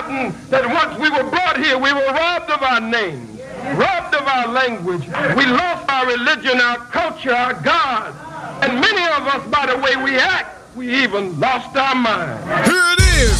forgotten that once we were brought here, we were robbed of our names, robbed of our language. We lost our religion, our culture, our God. And many of us, by the way we act, we even lost our mind.